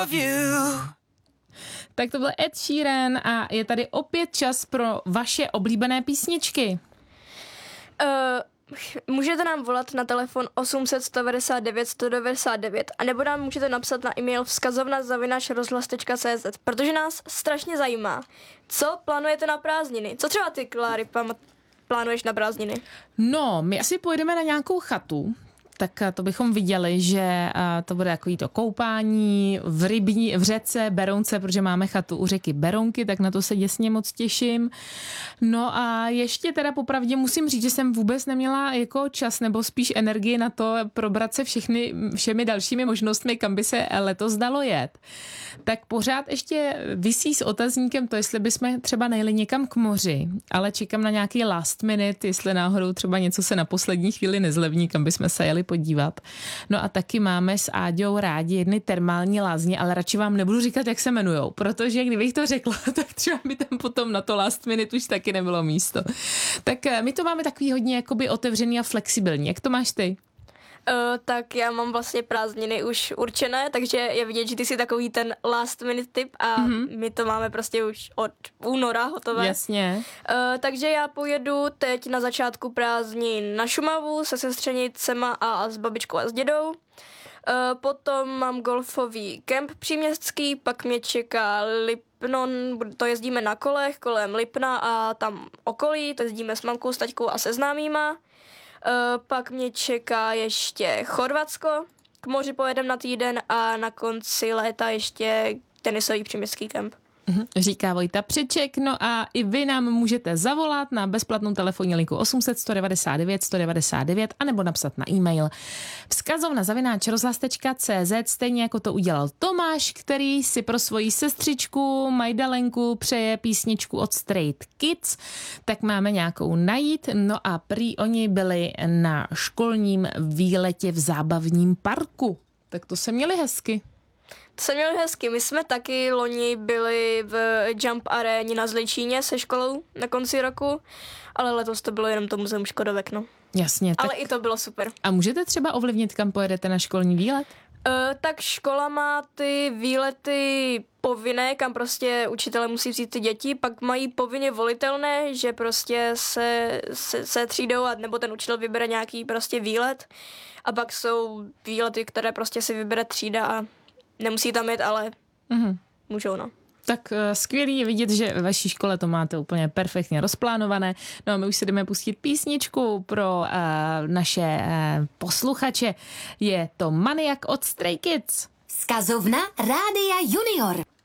Tak to byl Ed Sheeran a je tady opět čas pro vaše oblíbené písničky. Můžete nám volat na telefon 800 199 199 a nebo nám můžete napsat na e-mail vzkazovna@rozhlas.cz, protože nás strašně zajímá, co plánujete na prázdniny. Co třeba ty, Kláry, plánuješ na prázdniny? No, my asi pojedeme na nějakou chatu, tak to bychom viděli, že to bude takový to koupání v řece Berounce, protože máme chatu u řeky Berounky, tak na to se děsně moc těším. No a ještě teda popravdě musím říct, že jsem vůbec neměla jako čas nebo spíš energii na to probrat se všemi dalšími možnostmi, kam by se letos dalo jet. Tak pořád ještě visí s otazníkem to, jestli bychom třeba nejeli někam k moři, ale čekám na nějaký last minute, jestli náhodou třeba něco se na poslední chvíli nezlevní, kam bychom se jeli podívat. No a taky máme s Áďou rádi jedny termální lázně, ale radši vám nebudu říkat, jak se jmenujou, protože kdybych to řekla, tak třeba by tam potom na to last minute už taky nebylo místo. Tak my to máme takový hodně jakoby otevřený a flexibilní. Jak to máš ty? Tak já mám vlastně prázdniny už určené, takže je vidět, že ty jsi takový ten last minute typ a my to máme prostě už od února hotové. Jasně. Takže já pojedu teď na začátku prázdnin na Šumavu se sestřenicema a s babičkou a s dědou. Potom mám golfový kemp příměstský, pak mě čeká Lipno, to jezdíme na kolech kolem Lipna a tam okolí, to jezdíme s mamkou, s taťkou a se známýma. Pak mě čeká ještě Chorvatsko, k moři pojedem na týden a na konci léta ještě tenisový příměstský kemp. Říká Vojta Přiček, no a i vy nám můžete zavolat na bezplatnou telefonní linku 800 199 199 anebo napsat na e-mail vzkazovna@rozhlas.cz, stejně jako to udělal Tomáš, který si pro svoji sestřičku Majdalenku přeje písničku od Straight Kids, tak máme nějakou najít, no a prý oni byli na školním výletě v zábavním parku, tak to se měli hezky. To se měli hezky. My jsme taky loni byli v Jump aréně na Zličíně se školou na konci roku, ale letos to bylo jenom to muzeum Škodovek, no. Jasně. Ale i to bylo super. A můžete třeba ovlivnit, kam pojedete na školní výlet? Tak škola má ty výlety povinné, kam prostě učitelé musí vzít ty děti, pak mají povinně volitelné, že prostě se třídou a nebo ten učitel vybere nějaký prostě výlet a pak jsou výlety, které prostě si vybere třída a nemusí tam jít, ale můžou, no. Tak skvělý je vidět, že ve vaší škole to máte úplně perfektně rozplánované. No a my už si jdeme pustit písničku pro naše posluchače. Je to Maniak od Stray Kids. Vzkazovna Rádia Junior.